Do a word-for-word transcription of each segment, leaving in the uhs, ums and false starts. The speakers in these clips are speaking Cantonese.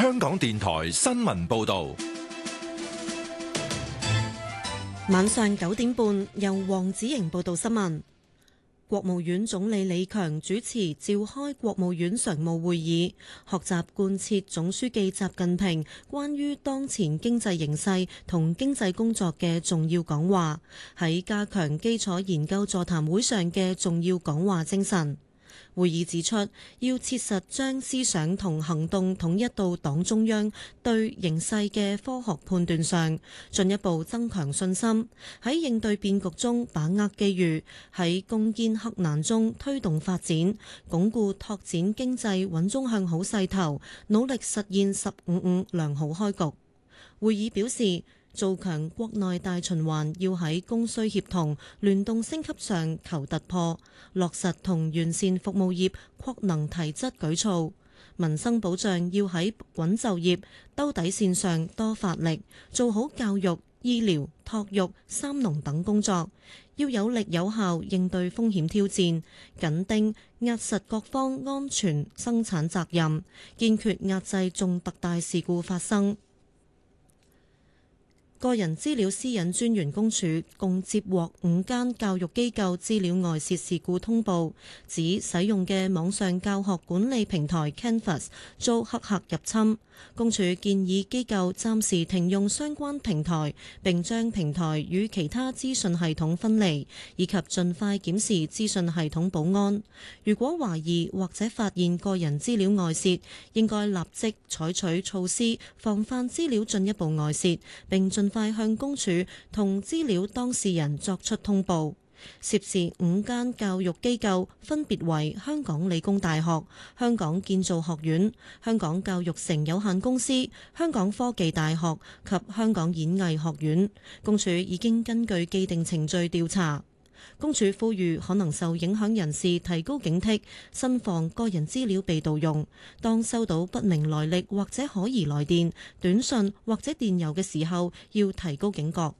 香港電台新聞報道。 晚上九點半，由黃子瑩報道新聞。國務院總理李強主持召開國務院常務會議，學習貫徹總書記習近平關於當前經濟形勢同經濟工作嘅重要講話，喺加強基礎研究座談會上嘅重要講話精神。會議指出，要切實將思想同行動統一到黨中央對形勢嘅科學判斷上，進一步增強信心，喺應對變局中把握機遇，喺攻堅克難中推動發展，鞏固拓展經濟穩中向好勢頭，努力實現十五五良好開局。會議表示，做強國內大循環要喺供需協同、聯動升級上求突破，落實同完善服務業擴能提質舉措；民生保障要喺穩就業、兜底線上多發力，做好教育、醫療、托育、三農等工作，要有力有效應對風險挑戰，緊盯壓實各方安全生產責任，堅決壓制重特大事故發生。個人資料私隱專員公署共接獲五間教育機構資料外泄事故通報，指使用嘅網上教學管理平台 Canvas 遭黑客入侵。公署建議機構暫時停用相關平台，並將平台與其他資訊系統分離，以及盡快檢視資訊系統保安。如果懷疑或者發現個人資料外泄，應該立即採取措施防範資料進一步外泄，並盡快向公署同資料當事人作出通報。涉事五間教育機構分別為香港理工大學、香港建造學院、香港教育城有限公司、香港科技大學及香港演藝學院。公署已經根據既定程序調查。公署呼籲可能受影響人士提高警惕，慎防個人資料被盜用。當收到不明來歷或者可疑來電、短訊或者電郵嘅時候，要提高警覺。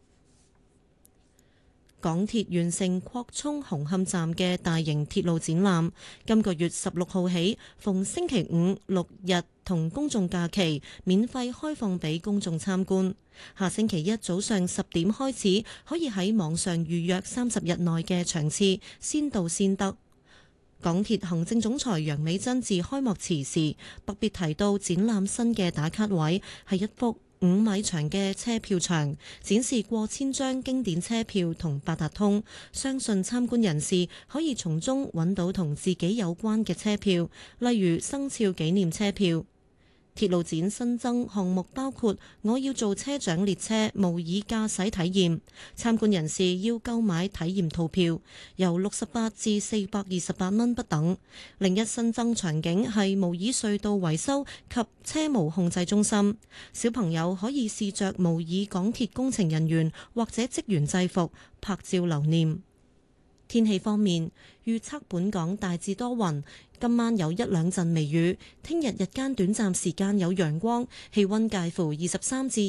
港鐵完成擴充紅磡站嘅大型鐵路展覽，今個月十六號起，逢星期五、六日同公眾假期，免費開放俾公眾參觀。下星期一早上十點開始，可以喺網上預約三十日內嘅場次，先到先得。港鐵行政總裁楊美珍致開幕詞時，特別提到展覽新嘅打卡位係一幅五米長嘅車票牆，展示過千張經典車票同八達通，相信參觀人士可以從中揾到同自己有關嘅車票，例如生肖紀念車票。鐵路展新增項目包括我要做車長列車模擬駕駛體驗，參觀人士要購買體驗套票，由六十八至四百二十八蚊不等。另一新增場景係模擬隧道維修及車務控制中心，小朋友可以試着模擬港鐵工程人員或者職員制服拍照留念。天氣方面，預測本港大致多雲，今晚有一兩陣微雨，聽日日間短暫時間有陽光，氣溫介乎二十三至